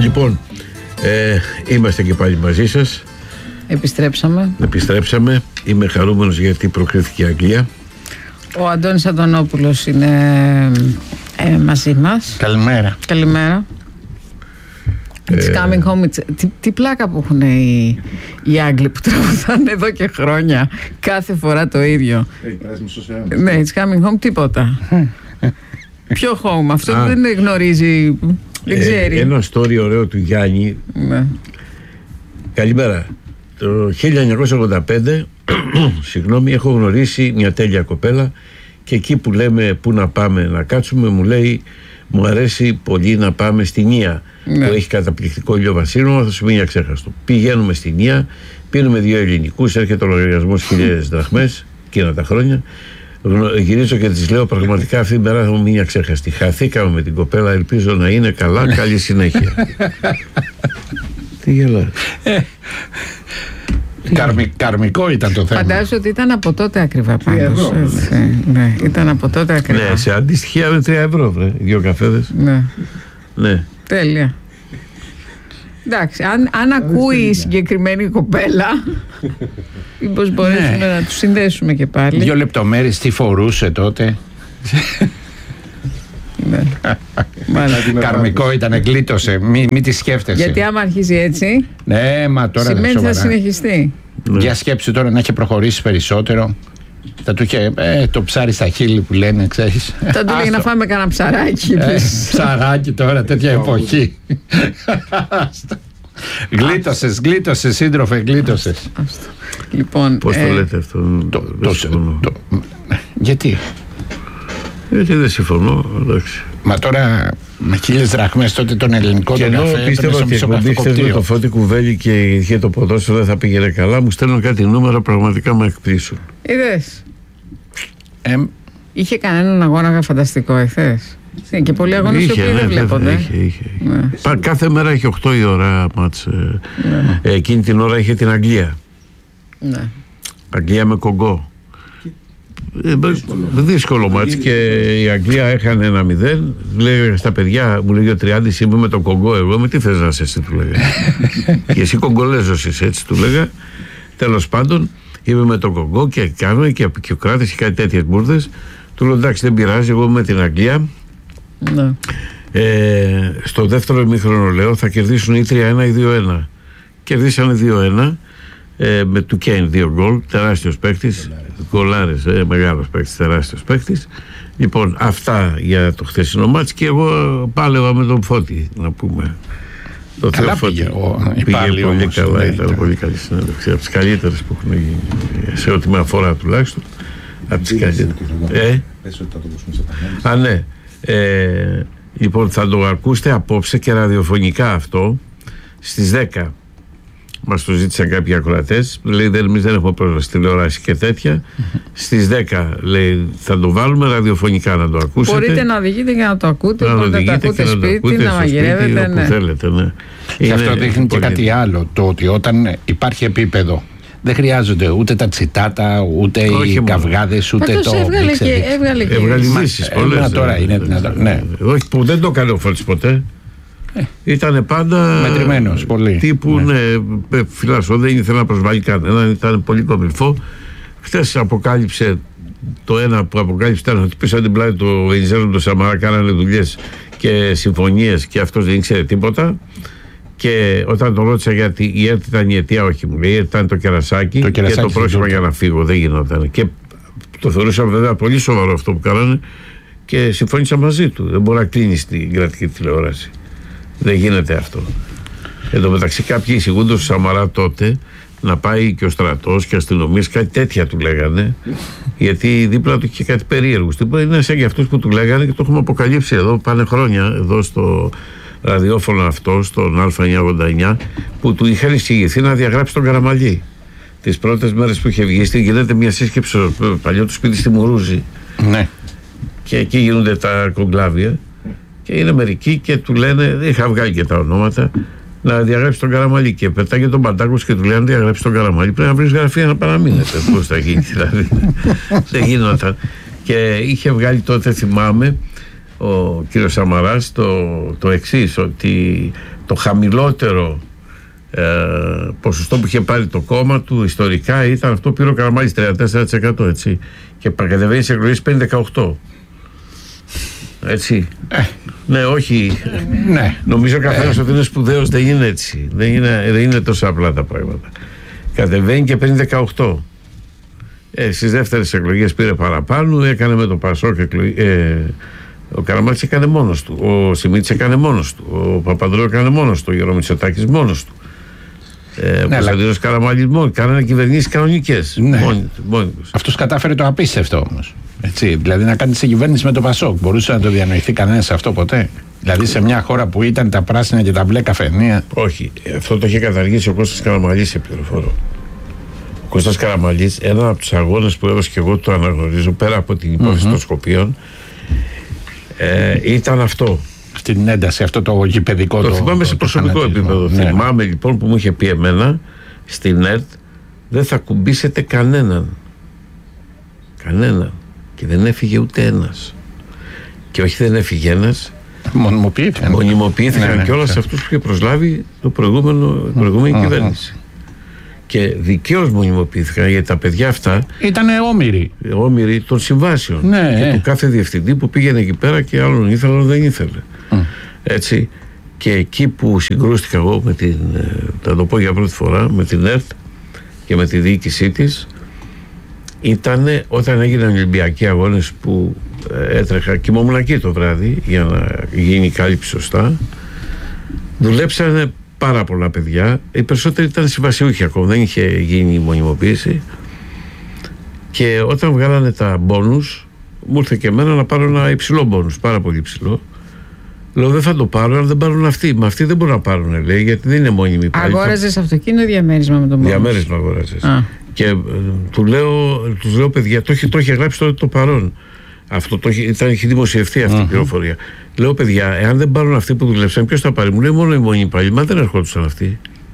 Λοιπόν, είμαστε και πάλι μαζί σας. Επιστρέψαμε. Είμαι χαρούμενος γιατί προκρίθηκε η Αγγλία. Ο Αντώνης Αντωνόπουλος είναι μαζί μας. Καλημέρα. It's coming home. Τι πλάκα που έχουν οι Άγγλοι που τραγουδάνε εδώ και χρόνια. Κάθε φορά το ίδιο. Ναι, it's coming home, τίποτα. Ποιο home, αυτό που δεν γνωρίζει, δεν ξέρει. Ένα story ωραίο του Γιάννη. Ναι. Καλημέρα. Το 1985 συγγνώμη, έχω γνωρίσει μια τέλεια κοπέλα και εκεί που λέμε πού να πάμε να κάτσουμε, μου λέει μου αρέσει πολύ να πάμε στην Ία, ναι, που έχει καταπληκτικό ηλιοβασίλεμα, θα σου μείνει αξέχαστο. Πηγαίνουμε στην Ία, πίνουμε 2 ελληνικούς, έρχεται ο λογαριασμός 1.000 δραχμές εκείνα τα χρόνια. Γυρίζω και της λέω πραγματικά αυτή η μέρα θα μου μείνει αξέχαστη. Χαθήκαμε με την κοπέλα, ελπίζω να είναι καλά, καλή συνέχεια. Τι γελάς? Καρμικό ήταν το θέμα. Φαντάζομαι ότι ήταν από τότε ακριβά πάντως. Ναι, ήταν από τότε ακριβά. Ναι, σε αντιστοιχεία με 3 ευρώ, βρε, 2 καφέδες. Ναι. Τέλεια. Εντάξει, αν ακούει η συγκεκριμένη κοπέλα, μήπως μπορέσουμε να τους συνδέσουμε και πάλι. 2 λεπτομέρειες, τι φορούσε τότε. Ναι. Καρμικό ήταν, γλίτωσε. Μην τη σκέφτεσαι. Γιατί άμα αρχίζει έτσι, ναι, μα τώρα σημαίνει θα συνεχιστεί. Για σκέψου τώρα να είχε προχωρήσει περισσότερο. Θα του είχε το ψάρι στα χείλη που λένε, ξέρεις. Θα του λέει να φάμε κανένα ψαράκι. Ψαράκι τώρα, τέτοια εποχή. Γλίτωσες σύντροφε, γλίτωσες. Λοιπόν, πώς το λέτε αυτό? Γιατί? Γιατί δεν συμφωνώ, εντάξει. Μα τώρα με 1.000 δραχμές τότε τον ελληνικό και τον καφέ. Και ενώ πίστευα ότι η εκπομπή χθες με το Φώτη Κουβέλη και είχε το ποδόσφαιρο δεν θα πήγαινε καλά, μου στέλνουν κάτι νούμερα, πραγματικά με εκπλήσουν. Είδες? Είχε κανέναν αγώνα φανταστικό εχθές? Και πολλοί αγώνες οι οποίοι δεν βλέπονται. Είχε. Ναι. Κάθε μέρα είχε 8 η ώρα μάτς. Ναι. Εκείνη την ώρα είχε την Αγγλία. Ναι. Αγγλία με Κογκό. Δύσκολο μάτς και η Αγγλία έχανε 1-0. Λέει στα παιδιά, μου λέγει ο Τριάντης, είμαι με τον Κογκό. Εγώ με τι θες να είσαι, εσύ, του λέγα. Και εσύ Κογκολέζος είσαι, έτσι του λέγα. Τέλος πάντων, είμαι με τον Κογκό και κάνουμε και ο Κράτης και κάτι τέτοιες μπουρδες. Του λέω εντάξει, δεν πειράζει, εγώ με την Αγγλία. Ναι. Στο δεύτερο ημίχρονο λέω θα κερδίσουν ή 3-1 ή 2-1. Κερδίσανε 2-1. Με του Κέιν 2 γκολ, τεράστιος παίκτης, γκολάρες, μεγάλος παίκτης, τεράστιος παίκτης. Λοιπόν, αυτά για το χθεσινό μάτς και εγώ πάλευα με τον Φώτη, να πούμε. Το καλά πήγε πολύ όμως, καλά, ναι, ήταν πολύ καλή συνέντευξη, από τις καλύτερες που έχουν γίνει, σε ό,τι με αφορά τουλάχιστον. Από τις καλύτερες. Ναι. Λοιπόν, θα το ακούσετε απόψε και ραδιοφωνικά αυτό στις 10. Μας το ζήτησαν κάποιοι ακροατές. Λέει εμείς δεν έχουμε πρόσβαση τηλεόραση και τέτοια. Στις 10 λέει θα το βάλουμε ραδιοφωνικά να το ακούσετε. Μπορείτε να οδηγείτε και να το ακούτε. Μπορείτε να το ακούτε σπίτι, να μαγειρεύετε. Όπου θέλετε, ναι. Και αυτό δείχνει και κάτι άλλο. Το ότι όταν υπάρχει επίπεδο δεν χρειάζονται ούτε τα τσιτάτα, ούτε οι καυγάδες, ούτε το. Έβγαλε λύσεις πολλές. Τώρα είναι δυνατόν. Όχι, που δεν το έκανε ο Φώτης ποτέ. Ήταν πάντα μετρημένος πολύ. Τύπου φυλάσσο, δεν ήθελε να προσβάλλει κανέναν, ήταν πολύ κομιλφό. Χθες αποκάλυψε το ένα που αποκάλυψε ήταν ότι πίσω από την πλάτη του Βενιζέλου του Σαμαρά κάνανε δουλειές και συμφωνίες και αυτός δεν ήξερε τίποτα. Και όταν τον ρώτησα γιατί η ΕΡΤ ήταν η αιτία, όχι μου λέει, ήταν το κερασάκι και το πρόσημα για να φύγω, δεν γινόταν. Και το θεωρούσαμε βέβαια πολύ σοβαρό αυτό που κάνανε και συμφώνησα μαζί του. Δεν μπορεί να κλείνει την κρατική τηλεόραση. Δεν γίνεται αυτό. Εν τω μεταξύ κάποιοι εισηγούνται στο Σαμαρά τότε να πάει και ο στρατός και αστυνομίες, κάτι τέτοια του λέγανε, γιατί δίπλα του είχε κάτι περίεργους. Είναι σαν και αυτούς που του λέγανε και το έχουμε αποκαλύψει εδώ, πάνε χρόνια, εδώ στο ραδιόφωνο αυτό, στον Α989, που του είχαν εισηγηθεί να διαγράψει τον Καραμαλή. Τις πρώτες μέρες που είχε βγει, γίνεται μια σύσκεψη στο παλιό του σπίτι στη Μουρούζη. Ναι. Και εκεί γίνονται τα κογκλάβια. Και είναι μερικοί και του λένε, είχα βγάλει και τα ονόματα, να διαγράψει τον Καραμαλή. Και πετάγει τον Παντάκος και του λένε: διαγράψει τον Καραμαλή. Πρέπει να βρει γραφεία να παραμείνετε. Πώς θα γίνει, δηλαδή. Δεν γινόταν. Και είχε βγάλει τότε, θυμάμαι, ο κύριος Σαμαράς το εξής, ότι το χαμηλότερο ποσοστό που είχε πάρει το κόμμα του ιστορικά ήταν αυτό που πήρε ο Καραμαλής, 34%, έτσι. Και κατεβαίνει σε εκλογές 5-18%. Έτσι. Ναι, όχι. Ναι. Νομίζω καθένας ότι είναι σπουδαίος, δεν είναι έτσι. Δεν είναι τόσο απλά τα πράγματα. Κατεβαίνει και παίρνει 18%. Στις δεύτερες εκλογές πήρε παραπάνω, έκανε με το Πασόκ ο Καραμαλής έκανε μόνος του, ο Σιμίτης έκανε μόνος του, ο Παπανδρέου έκανε μόνος του, ο Γιώργος Μητσοτάκης μόνος του. Ο Κωνσταντίνος Καραμαλής μόνος, κάνανε κυβερνήσεις κανονικές. Ναι. Μόνοι τους. Αυτός κατάφερε το απίστευτο όμως. Έτσι, δηλαδή να κάνει σε κυβέρνηση με το Πασόκ. Μπορούσε να το διανοηθεί κανένας αυτό ποτέ? Δηλαδή σε μια χώρα που ήταν τα πράσινα και τα μπλε καφενεία. Όχι. Αυτό το είχε καταργήσει ο Κώστας Καραμαλής, σε πληροφορώ. Ο Κώστας Καραμαλής, ένα από τους αγώνες που έδωσε και εγώ το αναγνωρίζω, πέρα από την υπόθεση των Σκοπίων, ήταν αυτό. Αυτή την ένταση, αυτό το γηπαιδικό. Το θυμάμαι σε προσωπικό επίπεδο. Ναι. Θυμάμαι λοιπόν που μου είχε πει εμένα στην ΕΡΤ, δεν θα κουμπίσετε κανέναν. Κανέναν. Και δεν έφυγε ούτε ένας. Και όχι δεν έφυγε ένας. Μονιμοποιήθηκαν και όλα σε αυτούς που είχε προσλάβει η προηγούμενη κυβέρνηση. Και δικαίως μονιμοποιήθηκαν, γιατί τα παιδιά αυτά ήταν όμοιροι των συμβάσεων. Ναι, και του κάθε διευθυντή που πήγαινε εκεί πέρα και άλλον ήθελε, άλλον δεν ήθελε. Έτσι. Και εκεί που συγκρούστηκα εγώ με την, θα το πω για πρώτη φορά, με την ΕΡΤ και με τη διοίκησή της, ήταν όταν έγιναν οι Ολυμπιακοί αγώνες που έτρεχα, κοιμόμουν εκεί το βράδυ για να γίνει η κάλυψη σωστά. Δουλέψανε πάρα πολλά παιδιά, οι περισσότεροι ήταν συμβασιούχοι ακόμα, δεν είχε γίνει η μονιμοποίηση, και όταν βγάλανε τα μπόνους μου ήρθε και εμένα να πάρω ένα υψηλό μπόνους, πάρα πολύ υψηλό. Λέω δεν θα το πάρω, αλλά δεν πάρουν αυτοί. Μα αυτοί δεν μπορούν να πάρουν, λέει, γιατί δεν είναι μόνιμοι πάλι. Αγόραζες αυτοκίνητο ή διαμέρισμα με τον μπόνους? Διαμέρισμα αγόραζες. Και τους λέω παιδιά, το είχε γράψει τότε το Παρόν. Αυτό έχει δημοσιευτεί αυτή η πληροφορία. Λέω παιδιά, εάν δεν πάρουν αυτοί που δουλέψαν, ποιος θα πάρει? Μου λέει μόνο οι μόνοι πάλι. Μα δεν ερχόντουσαν αυτοί.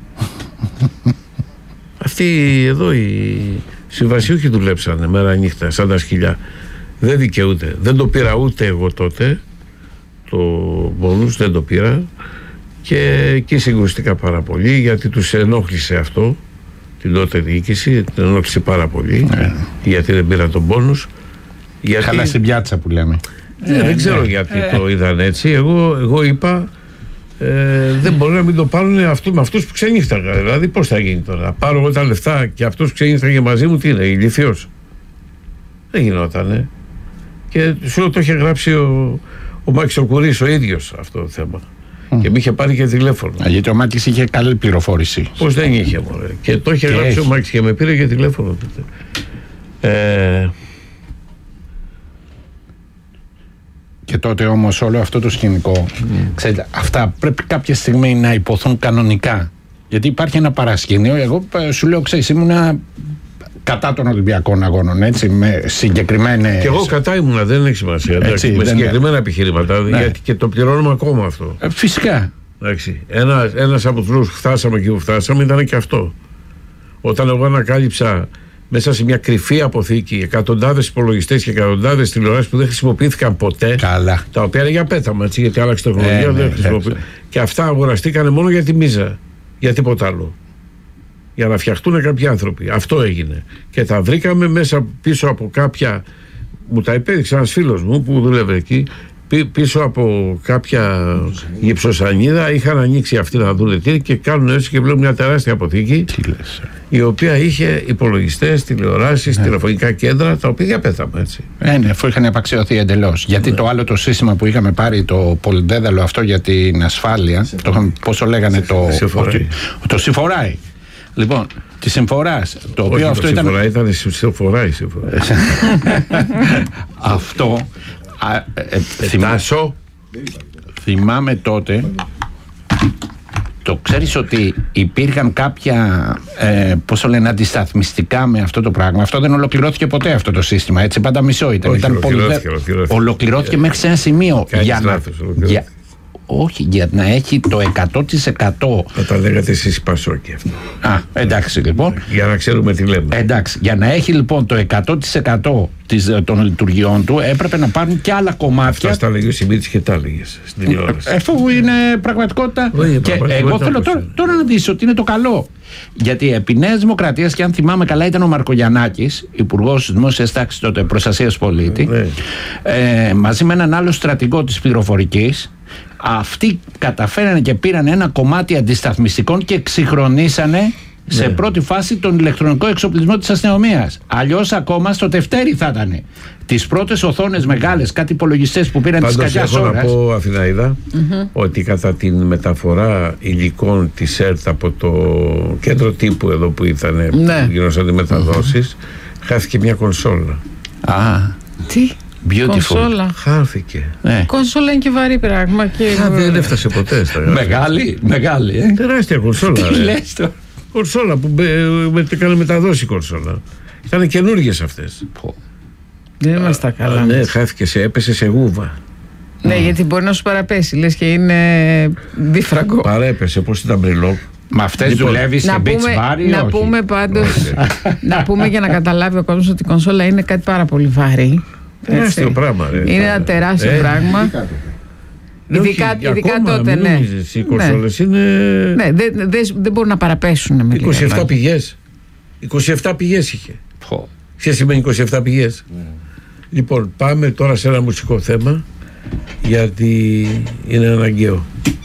Αυτοί εδώ οι συμβασιούχοι δουλέψανε μέρα νύχτα, σαν τα σκυλιά. Δεν δικαιούται. Δεν το πήρα ούτε εγώ τότε. Το μπόνους δεν το πήρα. Και εκεί συγκρουστήκα πάρα πολύ, γιατί τους ενόχλησε αυτό. Την τότε διοίκηση την ενόχλησε πάρα πολύ. Γιατί δεν πήρα τον μπόνους. Χαλά στην πιάτσα που λέμε. Δεν ξέρω γιατί το είδαν έτσι. Εγώ είπα δεν μπορεί να μην το πάρουν με αυτούς που ξενύχταγαν. Δηλαδή πώς θα γίνει τώρα? Πάρω εγώ τα λεφτά και αυτούς που ξενύχταγαν μαζί μου, τι είναι, ηλίθιος? Δεν γινότανε. Και σου λέω το είχε γράψει ο Μάκης ο Κουρής ο ίδιος αυτό το θέμα. Και με είχε πάρει και τηλέφωνο. Γιατί ο Μάκης είχε καλή πληροφόρηση. Πώς δεν είχε, μωρέ. Και το είχε γράψει ο Μάκης και με πήρε και τηλέφωνο τότε. Και τότε όμως όλο αυτό το σκηνικό, ξέρετε, αυτά πρέπει κάποια στιγμή να υποθούν κανονικά. Γιατί υπάρχει ένα παρασκήνιο. Εγώ σου λέω, ξέρεις, ήμουνα κατά των Ολυμπιακών Αγώνων, έτσι, με συγκεκριμένες. Και εγώ κατά ήμουνα, δεν έχει σημασία. Εντάξει, με συγκεκριμένα επιχειρήματα, γιατί και το πληρώνουμε ακόμα αυτό. Φυσικά. Ένας από τους λόγους που φτάσαμε εκεί που φτάσαμε ήταν και αυτό. Όταν εγώ ανακάλυψα μέσα σε μια κρυφή αποθήκη εκατοντάδες υπολογιστές και εκατοντάδες τηλεοράσεις που δεν χρησιμοποιήθηκαν ποτέ. Καλά. Τα οποία είναι για πέταμα, έτσι, γιατί άλλαξε τεχνολογία, δεν χρησιμοποιήθηκαν. Και αυτά αγοραστήκανε μόνο για τη μίζα. Για τίποτα άλλο. Για να φτιαχτούν κάποιοι άνθρωποι. Αυτό έγινε. Και τα βρήκαμε μέσα πίσω από κάποια. Μου τα υπέδειξε ένας φίλος μου που δούλευε εκεί. Πίσω από κάποια γυψοσανίδα είχαν ανοίξει αυτοί να δουν τι και κάνουν έτσι και βλέπουν μια τεράστια αποθήκη η οποία είχε υπολογιστές, τηλεοράσεις, τηλεφωνικά κέντρα τα οποία διαπέταμε, έτσι. Ναι, αφού είχαν επαξιωθεί εντελώς. Γιατί το άλλο το σύστημα που είχαμε πάρει, το πολυδέδαλο αυτό για την ασφάλεια, πόσο λέγανε το συμφοράει. Λοιπόν, τη συμφοράς. Το οποίο αυτό ήταν συμφοράει. Αυτό. Θυμάμαι τότε. Το ξέρεις ότι υπήρχαν κάποια πώς το λένε, αντισταθμιστικά με αυτό το πράγμα. Αυτό δεν ολοκληρώθηκε ποτέ αυτό το σύστημα, έτσι, πάντα μισό ήταν. Ολοκληρώθηκε. Ολοκληρώθηκε μέχρι σε ένα σημείο. Όχι, για να έχει το 100%. Θα τα λέγατε εσείς Πασόκη αυτό. Εντάξει λοιπόν. Για να ξέρουμε τι λέμε. Εντάξει, για να έχει λοιπόν το 100% των λειτουργιών του, έπρεπε να πάρουν και άλλα κομμάτια. Αυτά τα λέγει ο Σιμίτης και τα λέγες στην τηλεόραση. Αφού είναι πραγματικότητα. Και εγώ θέλω τώρα να δεις ότι είναι το καλό. Γιατί επί Νέας Δημοκρατίας, και αν θυμάμαι καλά, ήταν ο Μαρκογιαννάκης, υπουργός Δημόσιας Τάξης τότε, Προστασίας Πολίτη, μαζί με έναν άλλο στρατηγό της πληροφορικής. Αυτοί καταφέρανε και πήραν ένα κομμάτι αντισταθμιστικών και εξυγχρονίσανε σε πρώτη φάση τον ηλεκτρονικό εξοπλισμό της αστυνομίας. Αλλιώς ακόμα στο τευτέρι θα ήταν. Τις πρώτες οθόνες μεγάλες, κάτι υπολογιστές που πήραν τις κακιάς ώρας. Πάντως έχω να πω, Αθηναίδα, ότι κατά την μεταφορά υλικών της ΕΡΤ από το κέντρο τύπου εδώ που ήταν, που γινόσαν μεταδόσεις, χάθηκε μια κονσόλα. Τι? Beautiful. Κονσόλα. Χάθηκε. Κονσόλα είναι και βαρύ πράγμα. Δεν έφτασε ποτέ στα Μεγάλη. Τεράστια κονσόλα. Τι λες τώρα. Κονσόλα που έκανε μεταδόση κονσόλα. Ήταν καινούργιες αυτές. Δεν είμαστε καλά. Ναι, χάθηκε, έπεσε σε γούβα. Ναι, γιατί μπορεί να σου παραπέσει, λες και είναι δίφραγκο. Παρέπεσε, πώς ήταν μπριλόκ. Με αυτές δουλεύεις σε beach bar ή να όχι? πούμε πάντως, να πούμε για να καταλάβει ο κόσμος ότι η κονσόλα είναι κάτι πάρα πολύ βαρύ. Τεράστιο πράγμα. Είναι ένα τεράστιο πράγμα. Ειδικά τότε, ναι. Οι κονσόλες είναι. Ναι, δεν μπορούν να παραπέσουν με 27 πηγές. 27 πηγές είχε. Ποια σημαίνει 27 πηγές? Λοιπόν, πάμε τώρα σε ένα μουσικό θέμα, γιατί είναι αναγκαίο.